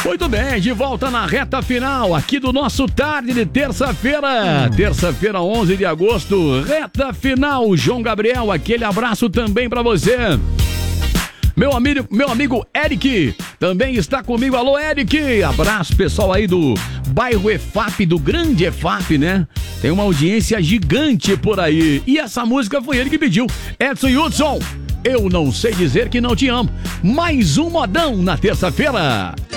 Muito bem, de volta na reta final aqui do nosso tarde de terça-feira. Terça-feira, 11 de agosto, reta final. João Gabriel, aquele abraço também pra você. Meu amigo Eric também está comigo. Alô, Eric! Abraço, pessoal aí do bairro EFAP, do grande EFAP, né? Tem uma audiência gigante por aí. E essa música foi ele que pediu. Edson Hudson, eu não sei dizer que não te amo. Mais um modão na terça-feira.